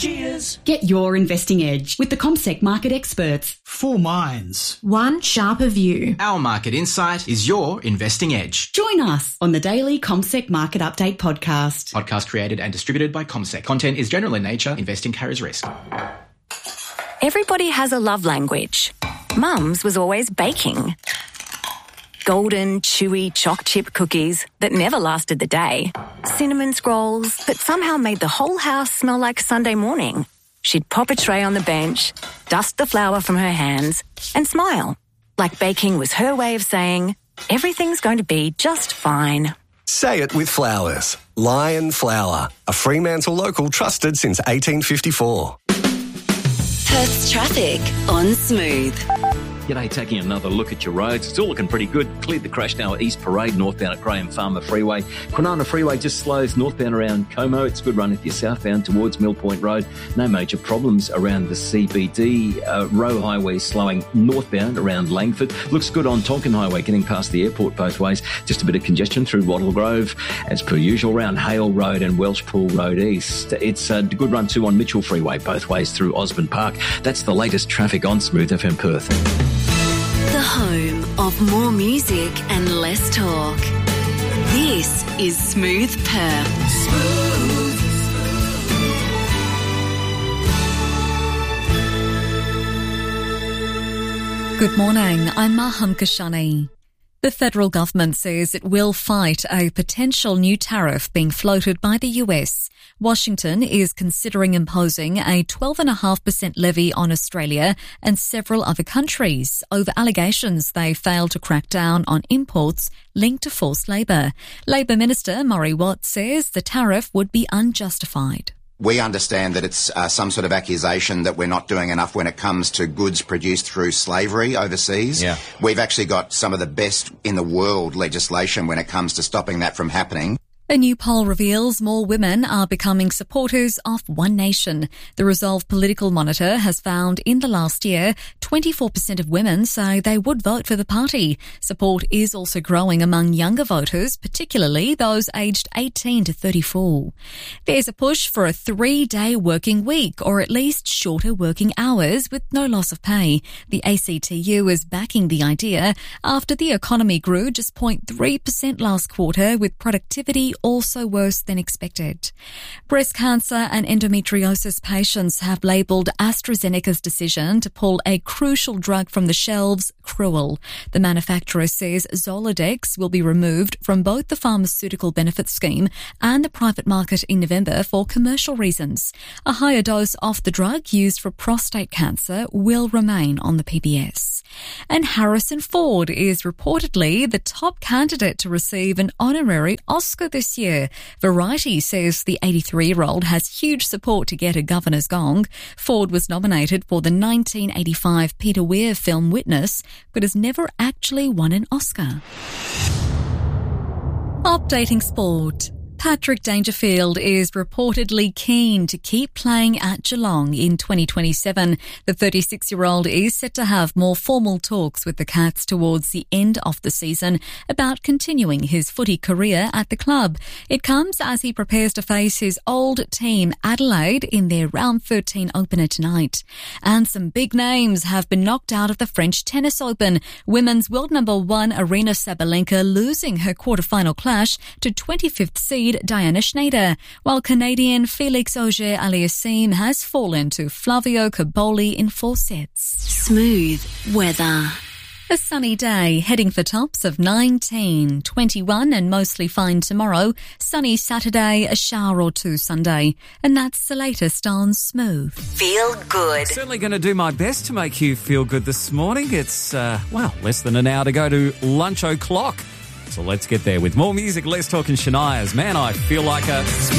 Cheers. Get your investing edge with the CommSec market experts. 4 minds. One sharper view. Our market insight is your investing edge. Join us on the daily CommSec Market Update podcast. Podcast created and distributed by CommSec. Content is general in nature. Investing carries risk. Everybody has a love language. Mum's was always baking. Golden, chewy choc chip cookies that never lasted the day. Cinnamon scrolls that somehow made the whole house smell like Sunday morning. She'd pop a tray on the bench, dust the flour from her hands, and smile. Like baking was her way of saying, everything's going to be just fine. Say it with flowers. Lion Flour, a Fremantle local trusted since 1854. Perth's traffic on Smooth. G'day, taking another look at your roads. It's all looking pretty good. Cleared the crash now at East Parade, northbound at Graham Farmer Freeway. Kwinana Freeway just slows northbound around Como. It's a good run if you're southbound towards Mill Point Road. No major problems around the CBD. Roe Highway slowing northbound around Langford. Looks good on Tonkin Highway, getting past the airport both ways. Just a bit of congestion through Wattle Grove. As per usual, around Hale Road and Welshpool Road East. It's a good run too on Mitchell Freeway, both ways through Osborne Park. That's the latest traffic on Smooth FM Perth. The home of more music and less talk. This is Smooth Perth. Good morning, I'm Maham Kashani. The federal government says it will fight a potential new tariff being floated by the US. Washington is considering imposing a 12.5% levy on Australia and several other countries over allegations they failed to crack down on imports linked to forced labour. Labor Minister Murray Watt says the tariff would be unjustified. We understand that it's some sort of accusation that we're not doing enough when it comes to goods produced through slavery overseas. Yeah. We've actually got some of the best in the world legislation when it comes to stopping that from happening. A new poll reveals more women are becoming supporters of One Nation. The Resolve Political Monitor has found in the last year, 24% of women say they would vote for the party. Support is also growing among younger voters, particularly those aged 18 to 34. There's a push for a 3-day working week, or at least shorter working hours with no loss of pay. The ACTU is backing the idea after the economy grew just 0.3% last quarter, with productivity also worse than expected. Breast cancer and endometriosis patients have labelled AstraZeneca's decision to pull a crucial drug from the shelves cruel. The manufacturer says Zoladex will be removed from both the pharmaceutical benefits scheme and the private market in November for commercial reasons. A higher dose of the drug used for prostate cancer will remain on the PBS. And Harrison Ford is reportedly the top candidate to receive an honorary Oscar this year. Variety says the 83-year-old has huge support to get a governor's gong. Ford was nominated for the 1985 Peter Weir film Witness, but has never actually won an Oscar. Updating sport. Patrick Dangerfield is reportedly keen to keep playing at Geelong in 2027. The 36-year-old is set to have more formal talks with the Cats towards the end of the season about continuing his footy career at the club. It comes as he prepares to face his old team Adelaide in their round 13 opener tonight. And some big names have been knocked out of the French Tennis Open. Women's world number 1 Aryna Sabalenka losing her quarter-final clash to 25th seed Diana Schneider, while Canadian Felix Auger-Aliassime has fallen to Flavio Cobolli in 4 sets. Smooth weather. A sunny day, heading for tops of 19, 21 and mostly fine tomorrow. Sunny Saturday, a shower or two Sunday. And that's the latest on Smooth. Feel good. Certainly going to do my best to make you feel good this morning. It's, less than an hour to go to lunch o'clock. So let's get there with more music, less talk and Shania's Man, I Feel Like a...